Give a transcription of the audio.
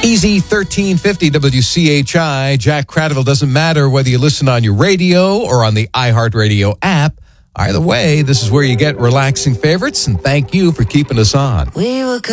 Easy 1350 WCHI. Jack Cradaville. Doesn't matter whether you listen on your radio or on the iHeartRadio app. Either way, this is where you get relaxing favorites, and thank you for keeping us on. We were